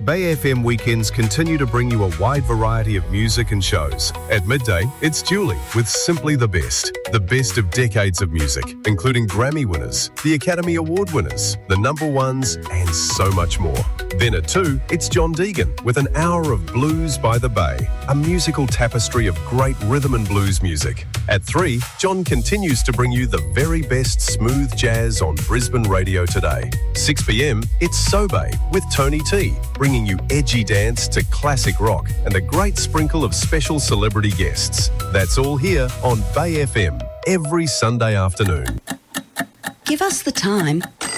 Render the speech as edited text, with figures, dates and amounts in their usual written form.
Bay FM weekends continue to bring you a wide variety of music and shows. At midday, it's Julie with Simply the best of decades of music, including Grammy winners, the Academy Award winners, the number ones, and so much more. Then at 2, it's John Deegan with an hour of Blues by the Bay, a musical tapestry of great rhythm and blues music. At 3, John continues to bring you the very best smooth jazz on Brisbane radio today. 6 p.m, it's Sobe with Tony T, bringing you edgy dance to classic rock and a great sprinkle of special celebrity guests. That's all here on Bay FM every Sunday afternoon. Give us the time